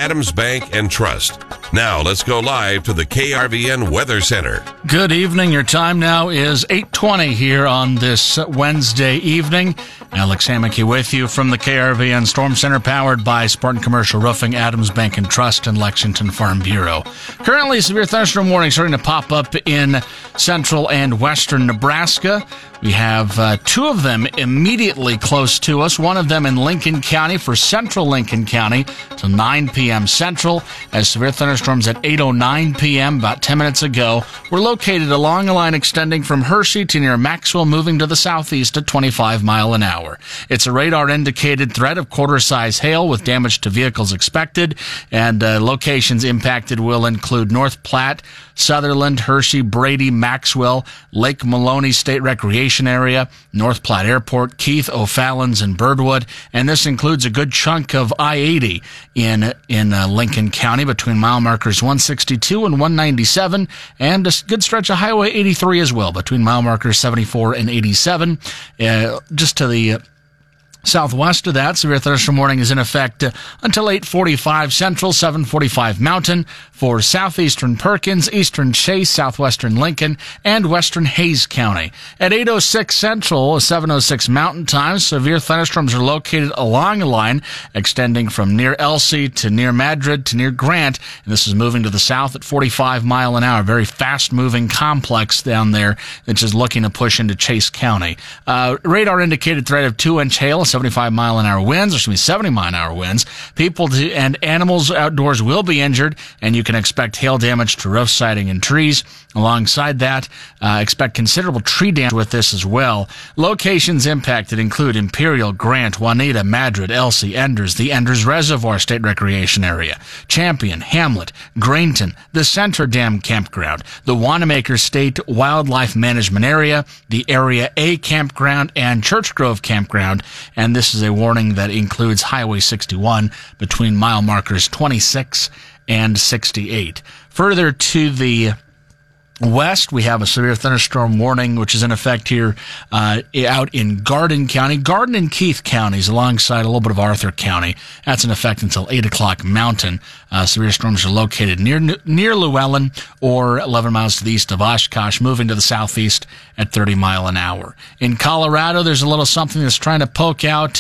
Adams Bank and Trust. Now let's go live to the KRVN Weather Center. Good evening. Your time now is 8:20 here on this Wednesday evening. Alex Hammocky with you from the KRVN Storm Center, powered by Spartan Commercial Roofing, Adams Bank and Trust, and Lexington Farm Bureau. Currently, severe thunderstorm warning starting to pop up in central and western Nebraska. We have two of them immediately close to us. One of them in Lincoln County for central Lincoln County till 9 p.m. Central, as severe thunderstorms at 8:09 p.m. about 10 minutes ago were located along a line extending from Hershey to near Maxwell, moving to the southeast at 25 miles an hour. It's a radar-indicated threat of quarter-size hail with damage to vehicles expected, and locations impacted will include North Platte, Sutherland, Hershey, Brady, Maxwell, Lake Maloney State Recreation Area, North Platte Airport, Keith, O'Fallon's, and Birdwood. And this includes a good chunk of I-80 in Lincoln County between mile markers 162 and 197, and a good stretch of Highway 83 as well between mile markers 74 and 87. Just to the southwest of that, severe thunderstorm warning is in effect until 8:45 Central, 7:45 Mountain for southeastern Perkins, eastern Chase, southwestern Lincoln, and western Hayes County. At 8:06 Central, 7:06 Mountain Time, severe thunderstorms are located along a line extending from near Elsie to near Madrid to near Grant, and this is moving to the south at 45 miles an hour. Very fast-moving complex down there that's just looking to push into Chase County. Radar indicated threat of 2-inch hail, 75 mile an hour winds. There's going to be 70 mile an hour winds. People and animals outdoors will be injured, and you can expect hail damage to roof siding and trees. Alongside that, expect considerable tree damage with this as well. Locations impacted include Imperial, Grant, Juanita, Madrid, Elsie, Enders, the Enders Reservoir State Recreation Area, Champion, Hamlet, Grainton, the Center Dam Campground, the Wanamaker State Wildlife Management Area, the Area A Campground, and Church Grove Campground. And this is a warning that includes Highway 61 between mile markers 26 and 68. Further to the west, we have a severe thunderstorm warning, which is in effect here out in Garden County. Garden and Keith counties alongside a little bit of Arthur County. That's in effect until 8 o'clock Mountain. Severe storms are located near Llewellyn or 11 miles to the east of Oshkosh, moving to the southeast at 30 miles an hour. In Colorado, there's a little something that's trying to poke out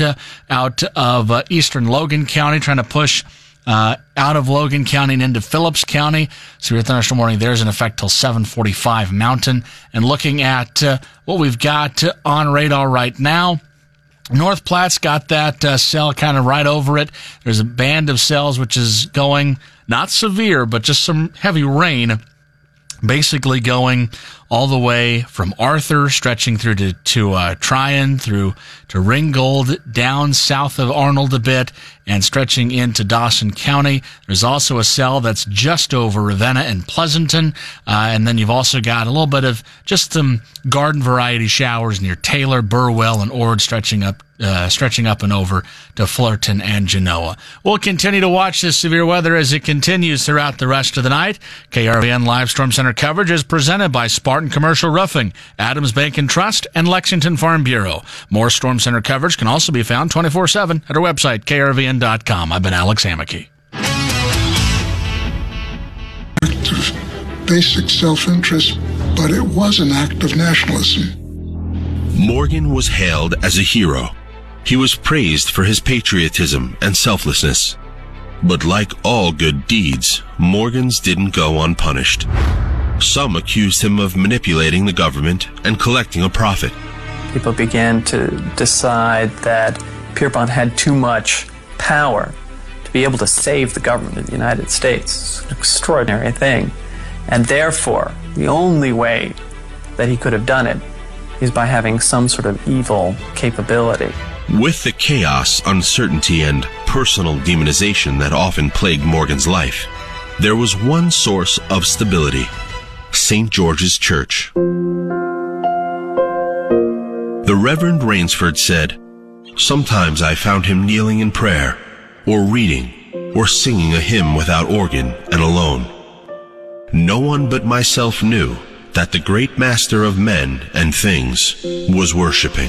of eastern Logan County, trying to push out of Logan County and into Phillips County. Severe thunderstorm warning there is in effect till 7:45 Mountain. And looking at what we've got on radar right now, North Platte's got that cell kind of right over it. There's a band of cells which is going, not severe, but just some heavy rain, basically going all the way from Arthur, stretching through to Tryon, through to Ringgold, down south of Arnold a bit, and stretching into Dawson County. There's also a cell that's just over Ravenna and Pleasanton, and then you've also got a little bit of just some garden variety showers near Taylor, Burwell, and Ord, stretching up and over to Fullerton and Genoa. We'll continue to watch this severe weather as it continues throughout the rest of the night. KRVN Live Storm Center coverage is presented by Spartan Commercial Roofing, Adams Bank and Trust, and Lexington Farm Bureau. More Storm Center coverage can also be found 24/7 at our website, krvn.com. I've been Alex Hammocky. Act of basic self-interest, but it was an act of nationalism. Morgan was hailed as a hero. He was praised for his patriotism and selflessness. But like all good deeds, Morgan's didn't go unpunished. Some accused him of manipulating the government and collecting a profit. People began to decide that Pierpont had too much power to be able to save the government of the United States. It's an extraordinary thing. And therefore, the only way that he could have done it is by having some sort of evil capability. With the chaos, uncertainty, and personal demonization that often plagued Morgan's life, there was one source of stability: St. George's Church. The Reverend Rainsford said, "Sometimes I found him kneeling in prayer, or reading, or singing a hymn without organ and alone. No one but myself knew that the great master of men and things was worshiping."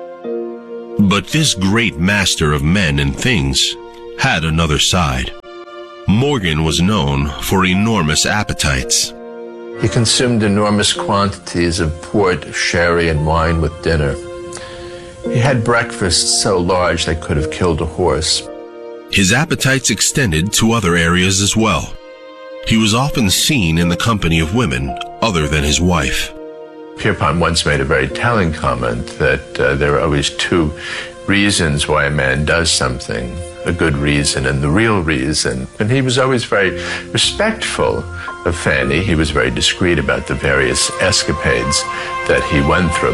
But this great master of men and things had another side. Morgan was known for enormous appetites. He consumed enormous quantities of port, sherry, and wine with dinner. He had breakfasts so large they could have killed a horse. His appetites extended to other areas as well. He was often seen in the company of women other than his wife. Pierpont once made a very telling comment that there are always two reasons why a man does something, a good reason and the real reason. And he was always very respectful of Fanny. He was very discreet about the various escapades that he went through.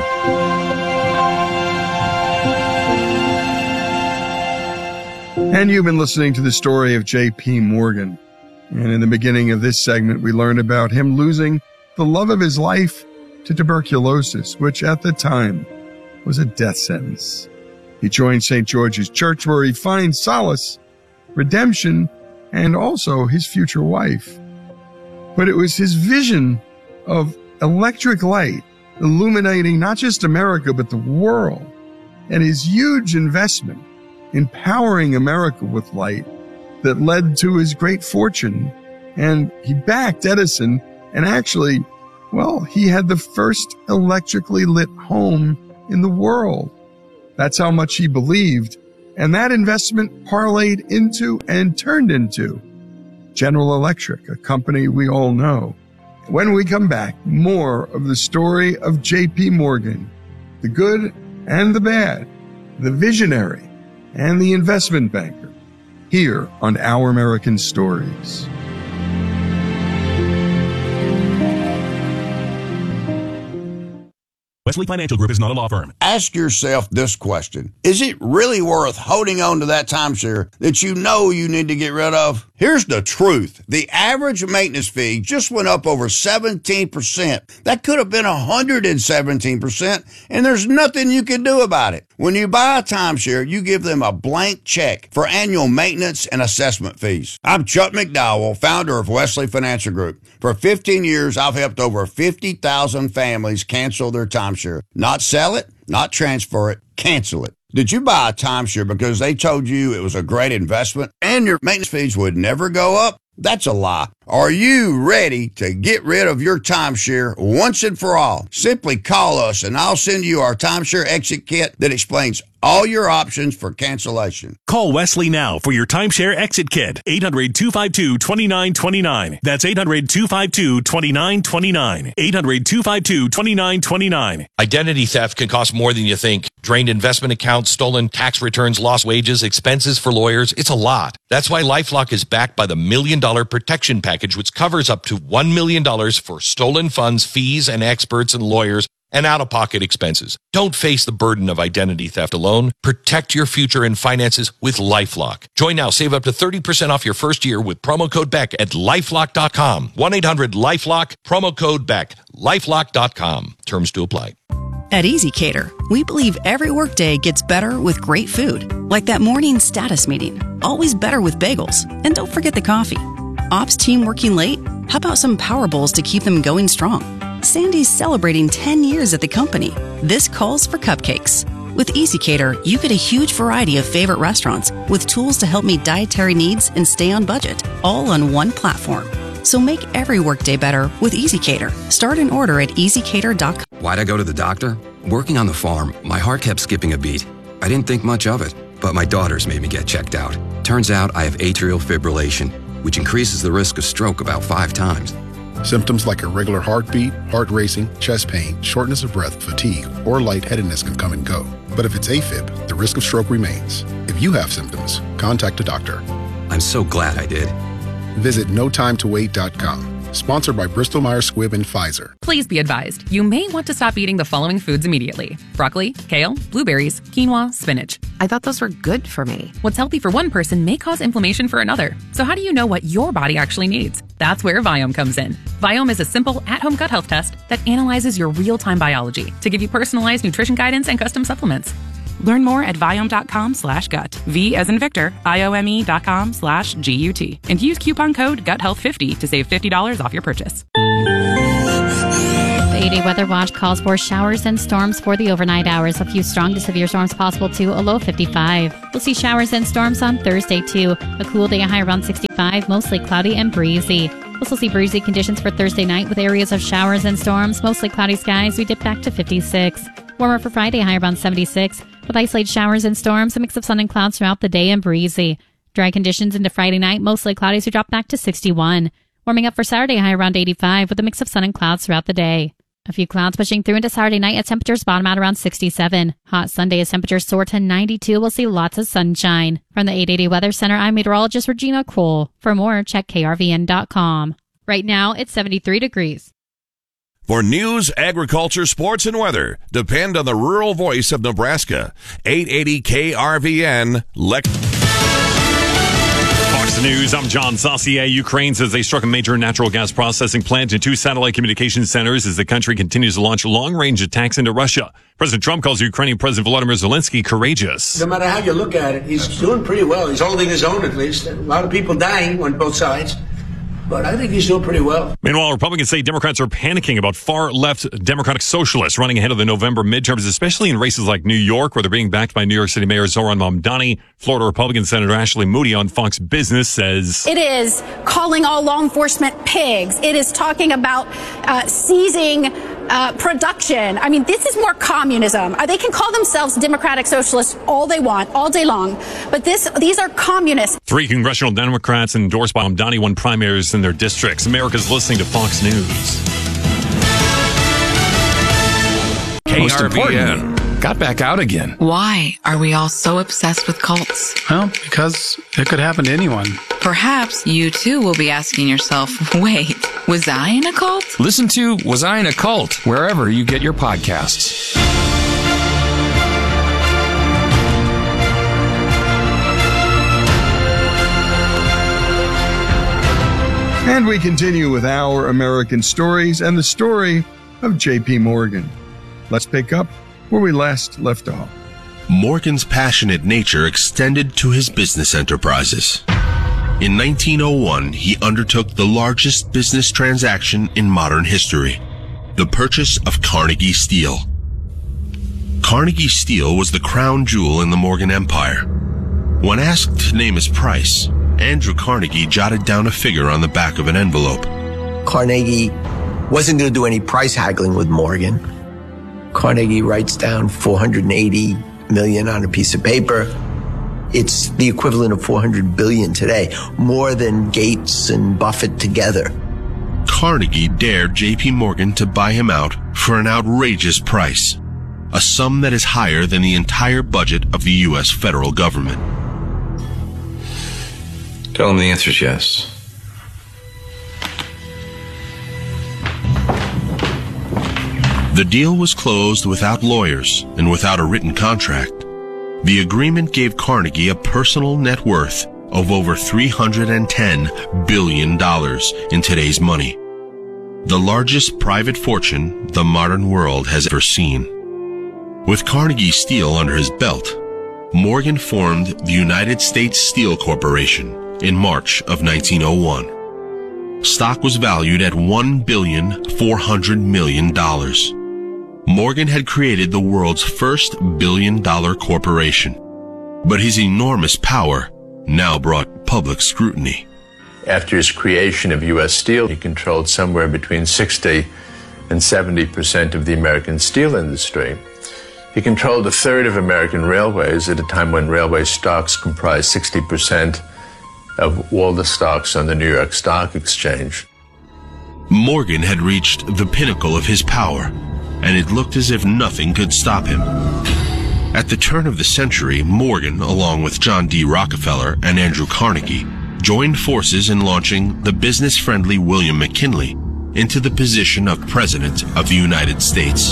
And you've been listening to the story of J.P. Morgan. And in the beginning of this segment, we learned about him losing the love of his life to tuberculosis, which at the time was a death sentence. He joined St. George's Church, where he finds solace, redemption, and also his future wife. But it was his vision of electric light illuminating not just America, but the world, and his huge investment in powering America with light that led to his great fortune. And he backed Edison, and actually, well, he had the first electrically lit home in the world. That's how much he believed. And that investment parlayed into and turned into General Electric, a company we all know. When we come back, more of the story of J.P. Morgan, the good and the bad, the visionary and the investment banker, here on Our American Stories. Wesley Financial Group is not a law firm. Ask yourself this question. Is it really worth holding on to that timeshare that you know you need to get rid of? Here's the truth. The average maintenance fee just went up over 17%. That could have been 117%, and there's nothing you can do about it. When you buy a timeshare, you give them a blank check for annual maintenance and assessment fees. I'm Chuck McDowell, founder of Wesley Financial Group. For 15 years, I've helped over 50,000 families cancel their timeshare. Not sell it, not transfer it, cancel it. Did you buy a timeshare because they told you it was a great investment and your maintenance fees would never go up? That's a lie. Are you ready to get rid of your timeshare once and for all? Simply call us and I'll send you our timeshare exit kit that explains all your options for cancellation. Call Wesley now for your timeshare exit kit. 800-252-2929. That's 800-252-2929. 800-252-2929. Identity theft can cost more than you think. Drained investment accounts, stolen tax returns, lost wages, expenses for lawyers. It's a lot. That's why LifeLock is backed by the $1 Million Protection Package, which covers up to $1 million for stolen funds, fees, and experts and lawyers, and out-of-pocket expenses. Don't face the burden of identity theft alone. Protect your future and finances with LifeLock. Join now. Save up to 30% off your first year with promo code BECK at LifeLock.com. 1-800-LifeLock, promo code BECK, LifeLock.com. Terms to apply. At EasyCater, we believe every workday gets better with great food. Like that morning status meeting. Always better with bagels. And don't forget the coffee. Ops team working late? How about some power bowls to keep them going strong? Sandy's celebrating 10 years at the company. This calls for cupcakes. With EasyCater, you get a huge variety of favorite restaurants with tools to help meet dietary needs and stay on budget, all on one platform. So make every workday better with EasyCater. Start an order at easycater.com. Why'd I go to the doctor? Working on the farm, my heart kept skipping a beat. I didn't think much of it, but my daughters made me get checked out. Turns out I have atrial fibrillation, which increases the risk of stroke about 5 times. Symptoms like irregular heartbeat, heart racing, chest pain, shortness of breath, fatigue, or lightheadedness can come and go. But if it's AFib, the risk of stroke remains. If you have symptoms, contact a doctor. I'm so glad I did. Visit NoTimeToWait.com. Sponsored by Bristol Myers Squibb and Pfizer. Please be advised, you may want to stop eating the following foods immediately. Broccoli, kale, blueberries, quinoa, spinach. I thought those were good for me. What's healthy for one person may cause inflammation for another. So how do you know what your body actually needs? That's where Viome comes in. Viome is a simple at-home gut health test that analyzes your real-time biology to give you personalized nutrition guidance and custom supplements. Learn more at Viome.com/gut. V as in Victor, IOME.com/GUT. And use coupon code GUTHEALTH50 to save $50 off your purchase. The 880 Weather Watch calls for showers and storms for the overnight hours. A few strong to severe storms possible too, a low 55. We'll see showers and storms on Thursday too. A cool day, a high around 65, mostly cloudy and breezy. We'll also see breezy conditions for Thursday night with areas of showers and storms, mostly cloudy skies. We dip back to 56. Warmer for Friday, high around 76, with isolated showers and storms, a mix of sun and clouds throughout the day and breezy. Dry conditions into Friday night, mostly cloudy, so we drop back to 61. Warming up for Saturday, high around 85, with a mix of sun and clouds throughout the day. A few clouds pushing through into Saturday night as temperatures bottom out around 67. Hot Sunday as temperatures soar to 92. We'll see lots of sunshine. From the 880 Weather Center, I'm meteorologist Regina Kroll. For more, check krvn.com. Right now, it's 73 degrees. For news, agriculture, sports, and weather, depend on the rural voice of Nebraska. 880 KRVN, Fox News, I'm John Saucier. Ukraine says they struck a major natural gas processing plant and 2 satellite communication centers as the country continues to launch long-range attacks into Russia. President Trump calls Ukrainian President Volodymyr Zelensky courageous. No matter how you look at it, he's doing pretty well. He's holding his own, at least. A lot of people dying on both sides. But I think he's doing pretty well. Meanwhile, Republicans say Democrats are panicking about far-left Democratic Socialists running ahead of the November midterms, especially in races like New York, where they're being backed by New York City Mayor Zohran Mamdani. Florida Republican Senator Ashley Moody on Fox Business says, it is calling all law enforcement pigs. It is talking about seizing production. I mean, this is more communism. They can call themselves Democratic Socialists all they want, all day long. But these are communists. 3 congressional Democrats endorsed by Mamdani won primaries in their districts. America's listening to Fox News. KRVN got back out again. Why are we all so obsessed with cults? Well, because it could happen to anyone. Perhaps you too will be asking yourself, wait, was I in a cult? Listen to Was I in a Cult wherever you get your podcasts. And we continue with our American stories and the story of J.P. Morgan. Let's pick up where we last left off. Morgan's passionate nature extended to his business enterprises. In 1901, he undertook the largest business transaction in modern history, the purchase of Carnegie Steel. Carnegie Steel was the crown jewel in the Morgan Empire. When asked to name his price, Andrew Carnegie jotted down a figure on the back of an envelope. Carnegie wasn't going to do any price haggling with Morgan. Carnegie writes down $480 million on a piece of paper. It's the equivalent of $400 billion today, more than Gates and Buffett together. Carnegie dared J.P. Morgan to buy him out for an outrageous price, a sum that is higher than the entire budget of the U.S. federal government. Tell him the answer is yes. The deal was closed without lawyers and without a written contract. The agreement gave Carnegie a personal net worth of over $310 billion in today's money, the largest private fortune the modern world has ever seen. With Carnegie Steel under his belt, Morgan formed the United States Steel Corporation in March of 1901. Stock was valued at $1.4 billion. Morgan had created the world's first billion-dollar corporation, but his enormous power now brought public scrutiny. After his creation of U.S. Steel, he controlled somewhere between 60 and 70% of the American steel industry. He controlled a third of American railways at a time when railway stocks comprised 60% of all the stocks on the New York Stock Exchange. Morgan had reached the pinnacle of his power, and it looked as if nothing could stop him. At the turn of the century, Morgan, along with John D. Rockefeller and Andrew Carnegie, joined forces in launching the business-friendly William McKinley into the position of President of the United States.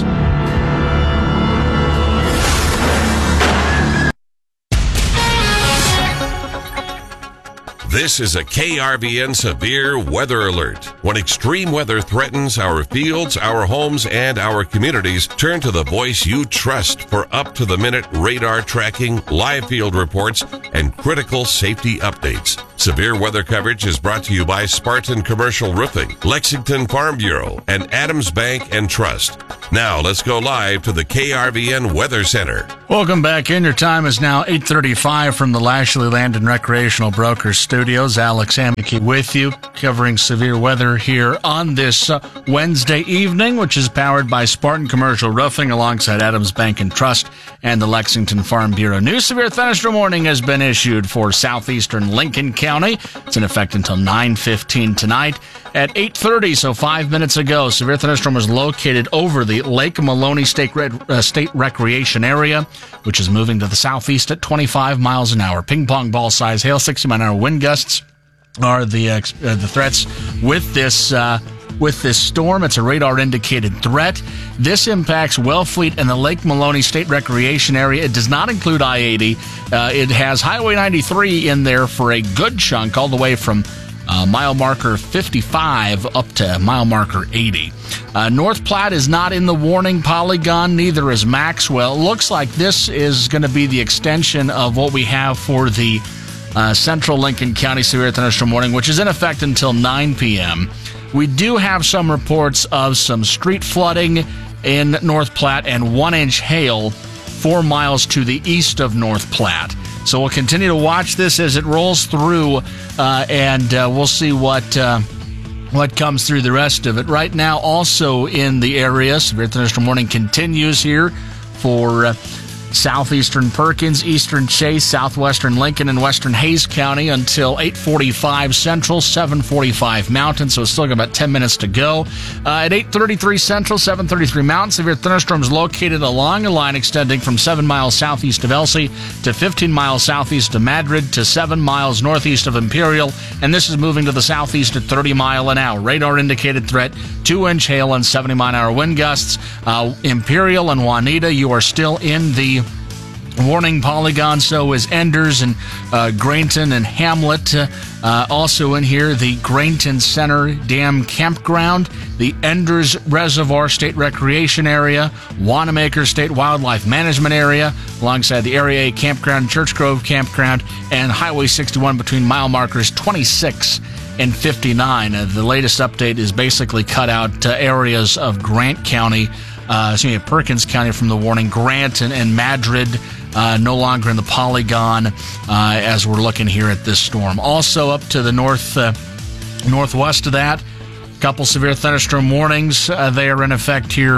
This is a KRVN severe weather alert. When extreme weather threatens our fields, our homes, and our communities, turn to the voice you trust for up-to-the-minute radar tracking, live field reports, and critical safety updates. Severe weather coverage is brought to you by Spartan Commercial Roofing, Lexington Farm Bureau, and Adams Bank and Trust. Now, let's go live to the KRVN Weather Center. Welcome back in. Your time is now 8:35 from the Lashley Land and Recreational Brokers Studios. Alex Amicky with you, covering severe weather here on this Wednesday evening, which is powered by Spartan Commercial Roofing alongside Adams Bank and Trust and the Lexington Farm Bureau. New severe thunderstorm warning has been issued for southeastern Lincoln County. It's in effect until 9:15 tonight. At 8:30, so 5 minutes ago, severe thunderstorm was located over the Lake Maloney State Recreation Area, which is moving to the southeast at 25 miles an hour. Ping pong ball size hail, 60-mile-an-hour wind gusts are the threats with this storm. It's a radar-indicated threat. This impacts Wellfleet and the Lake Maloney State Recreation Area. It does not include I-80. It has Highway 93 in there for a good chunk, all the way from mile marker 55 up to mile marker 80. North Platte is not in the warning polygon, neither is Maxwell. Looks like this is going to be the extension of what we have for the central Lincoln County severe thunderstorm warning, which is in effect until 9 p.m. We do have some reports of some street flooding in North Platte and 1-inch hail 4 miles to the east of North Platte. So we'll continue to watch this as it rolls through, and we'll see what comes through the rest of it. Right now, also in the area, severe thunderstorm warning continues here for southeastern Perkins, eastern Chase, southwestern Lincoln, and western Hayes County until 8:45 Central, 7:45 Mountain, so it's still got about 10 minutes to go. At 8:33 Central, 7:33 Mountain, severe thunderstorms located along a line extending from 7 miles southeast of Elsie to 15 miles southeast of Madrid to 7 miles northeast of Imperial, and this is moving to the southeast at 30 mile an hour. Radar indicated threat, 2-inch hail and 70-mile-an-hour wind gusts. Imperial and Juanita, you are still in the warning polygon, so is Enders and Grainton and Hamlet. Also in here, the Grainton Center Dam Campground, the Enders Reservoir State Recreation Area, Wanamaker State Wildlife Management Area, alongside the Area A Campground, Church Grove Campground, and Highway 61 between mile markers 26 and 59. The latest update is basically cut out areas of Grant County, Perkins County from the warning. Grant and Madrid no longer in the polygon as we're looking here at this storm. Also up to the northwest of that, a couple severe thunderstorm warnings. They are in effect here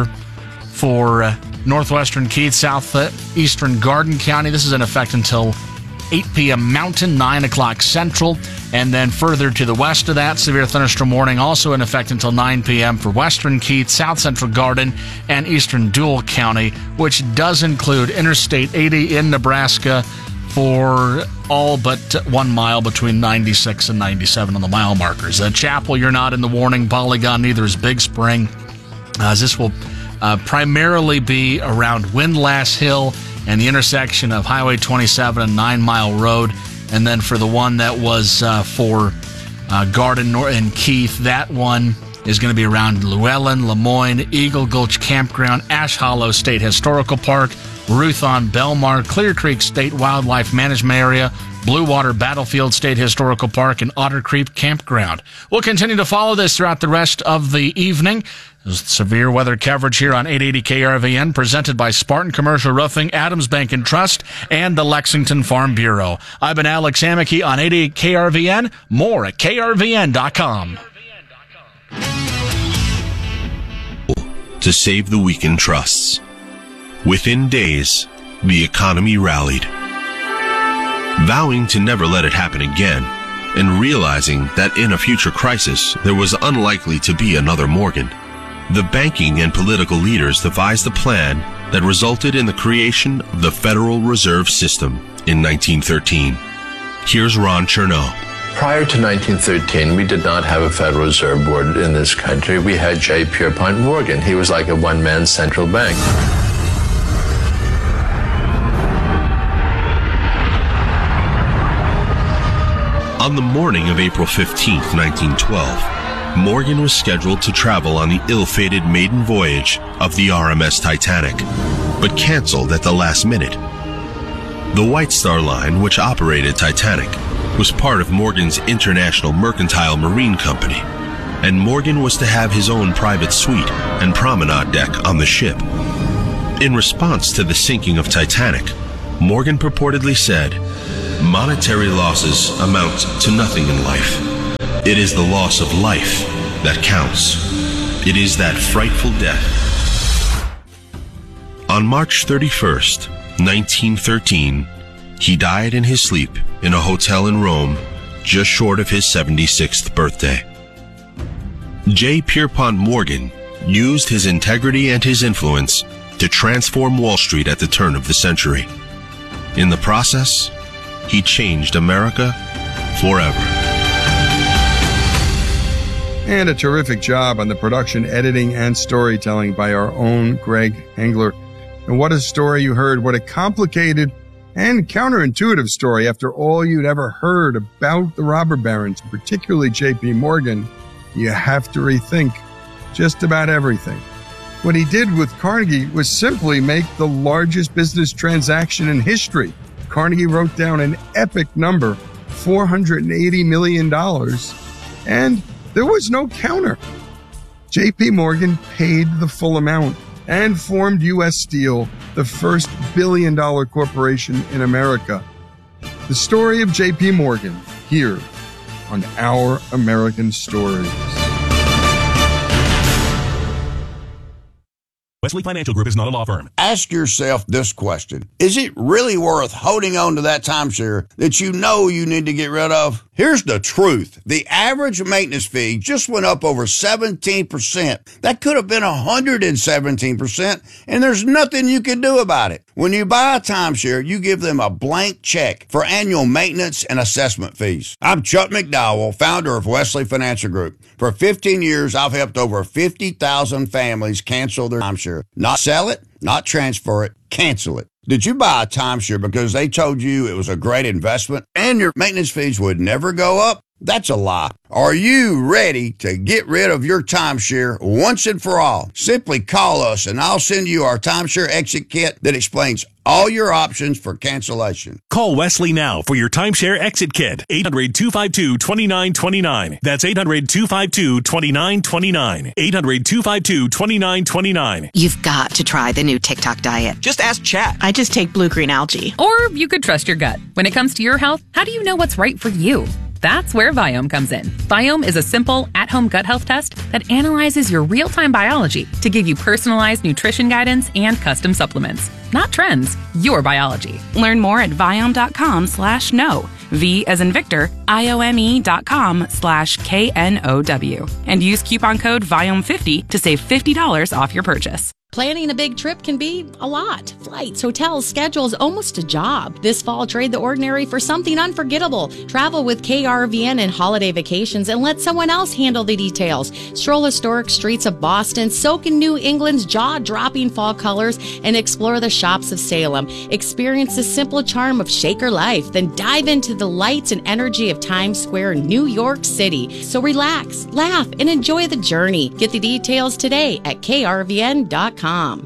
for northwestern Keith, southeastern Garden County. This is in effect until 8 p.m. Mountain, 9 o'clock Central. And then further to the west of that, severe thunderstorm warning also in effect until 9 p.m. for western Keith, south central Garden, and eastern Dual County, which does include Interstate 80 in Nebraska for all but 1 mile between 96 and 97 on the mile markers. Chapel, you're not in the warning polygon, neither is Big Spring. This will primarily be around Windlass Hill and the intersection of Highway 27 and 9 Mile Road. And then for the one that was for Garden and Keith, that one is going to be around Llewellyn, Lemoyne, Eagle Gulch Campground, Ash Hollow State Historical Park, Ruthon, Belmar, Clear Creek State Wildlife Management Area, Blue Water Battlefield State Historical Park, and Otter Creek Campground. We'll continue to follow this throughout the rest of the evening. There's severe weather coverage here on 880 KRVN, presented by Spartan Commercial Roofing, Adams Bank and Trust, and the Lexington Farm Bureau. I've been Alex Amicky on 880 KRVN. More at krvn.com. To save the weakened trusts. Within days, the economy rallied. Vowing to never let it happen again, and realizing that in a future crisis, there was unlikely to be another Morgan, the banking and political leaders devised a plan that resulted in the creation of the Federal Reserve System in 1913. Here's Ron Chernow. Prior to 1913, we did not have a Federal Reserve Board in this country. We had J. Pierpont Morgan. He was like a one-man central bank. On the morning of April 15, 1912, Morgan was scheduled to travel on the ill-fated maiden voyage of the RMS Titanic, but canceled at the last minute. The White Star Line, which operated Titanic, was part of Morgan's International Mercantile Marine Company, and Morgan was to have his own private suite and promenade deck on the ship. In response to the sinking of Titanic, Morgan purportedly said, "Monetary losses amount to nothing in life. It is the loss of life that counts. It is that frightful death." On March 31st, 1913, he died in his sleep in a hotel in Rome just short of his 76th birthday. J. Pierpont Morgan used his integrity and his influence to transform Wall Street at the turn of the century. In the process, he changed America forever. And a terrific job on the production, editing, and storytelling by our own Greg Hengler. And what a story you heard. What a complicated and counterintuitive story after all you'd ever heard about the robber barons, particularly J.P. Morgan. You have to rethink just about everything. What he did with Carnegie was simply make the largest business transaction in history. Carnegie wrote down an epic number, $480 million, and there was no counter. J.P. Morgan paid the full amount and formed U.S. Steel, the first billion-dollar corporation in America. The story of J.P. Morgan, here on Our American Stories. Wesley Financial Group is not a law firm. Ask yourself this question. Is it really worth holding on to that timeshare that you know you need to get rid of? Here's the truth. The average maintenance fee just went up over 17%. That could have been 117%, and there's nothing you can do about it. When you buy a timeshare, you give them a blank check for annual maintenance and assessment fees. I'm Chuck McDowell, founder of Wesley Financial Group. For 15 years, I've helped over 50,000 families cancel their timeshare. Not sell it, not transfer it, cancel it. Did you buy a timeshare because they told you it was a great investment and your maintenance fees would never go up? That's a lie. Are you ready to get rid of your timeshare once and for all? Simply call us and I'll send you our timeshare exit kit that explains all your options for cancellation. Call Wesley now for your timeshare exit kit. 800-252-2929. That's 800-252-2929. 800-252-2929. You've got to try the new TikTok diet. Just ask Chat. I just take blue green algae. Or you could trust your gut. When it comes to your health, how do you know what's right for you? That's where Viome comes in. Viome is a simple, at-home gut health test that analyzes your real-time biology to give you personalized nutrition guidance and custom supplements. Not trends, your biology. Learn more at Viome.com/know. V as in Victor, IOME.com/KNOW. And use coupon code Viome50 to save $50 off your purchase. Planning a big trip can be a lot. Flights, hotels, schedules, almost a job. This fall, trade the ordinary for something unforgettable. Travel with KRVN and holiday vacations and let someone else handle the details. Stroll historic streets of Boston, soak in New England's jaw-dropping fall colors, and explore the shops of Salem. Experience the simple charm of Shaker life, then dive into the lights and energy of Times Square, New York City. So relax, laugh, and enjoy the journey. Get the details today at krvn.com.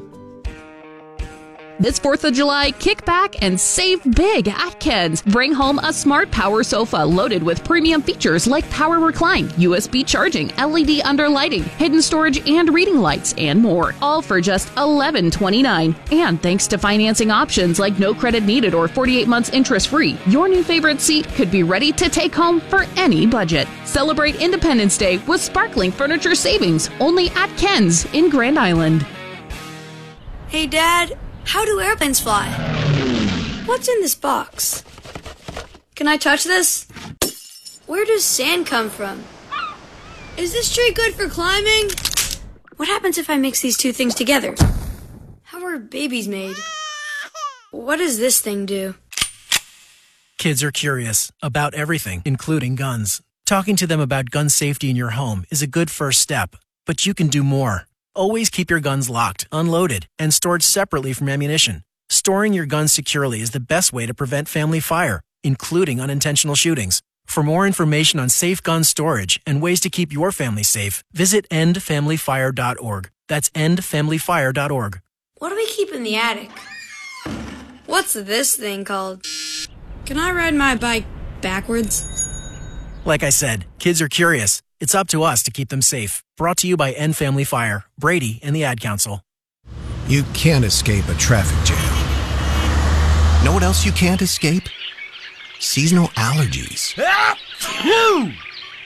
This 4th of July, kick back and save big at Ken's. Bring home a smart power sofa loaded with premium features like power recline, USB charging, LED underlighting, hidden storage and reading lights, and more. All for just $11.29. And thanks to financing options like no credit needed or 48 months interest-free, your new favorite seat could be ready to take home for any budget. Celebrate Independence Day with sparkling furniture savings only at Ken's in Grand Island. Hey, Dad. How do airplanes fly? What's in this box? Can I touch this? Where does sand come from? Is this tree good for climbing? What happens if I mix these two things together? How are babies made? What does this thing do? Kids are curious about everything, including guns. Talking to them about gun safety in your home is a good first step, but you can do more. Always keep your guns locked, unloaded, and stored separately from ammunition. Storing your guns securely is the best way to prevent family fire, including unintentional shootings. For more information on safe gun storage and ways to keep your family safe, visit endfamilyfire.org. That's endfamilyfire.org. What do we keep in the attic? What's this thing called? Can I ride my bike backwards? Like I said, kids are curious. It's up to us to keep them safe. Brought to you by End Family Fire, Brady, and the Ad Council. You can't escape a traffic jam. Know what else you can't escape? Seasonal allergies.